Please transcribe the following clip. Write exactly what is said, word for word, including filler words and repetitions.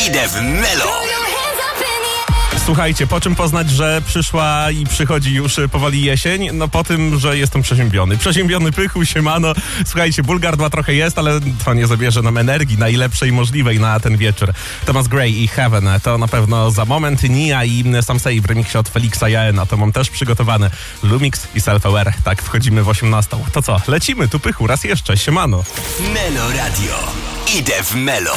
Idę w Melo. Słuchajcie, po czym poznać, że przyszła i przychodzi już powoli jesień? No po tym, że jestem przeziębiony. Przeziębiony pychu, siemano. Słuchajcie, ból gardła trochę jest, ale to nie zabierze nam energii najlepszej możliwej na ten wieczór. Thomas Gray i Heaven to na pewno za moment. Nia i Sam Say w remiksie od Felixa Jaena. To mam też przygotowane. Lumix i Self-Aware. Tak, wchodzimy w osiemnastą. To co? Lecimy tu pychu raz jeszcze. Siemano. Melo Radio. Idę w Melo.